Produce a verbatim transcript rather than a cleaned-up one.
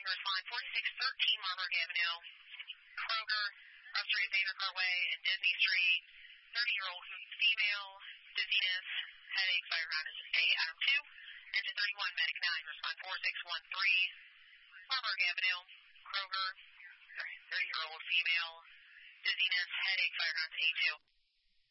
respond forty-six thirteen Marburg Avenue, Kroger, Ruff Street, Vandercar Way, and Disney Street. thirty-year-old female, dizziness, headache, fire ground is A, Adam two. Engine thirty-one, Medic nine, respond four six one three, Marburg Avenue, Kroger, thirty-year-old female, dizziness, headache, fire ground A two.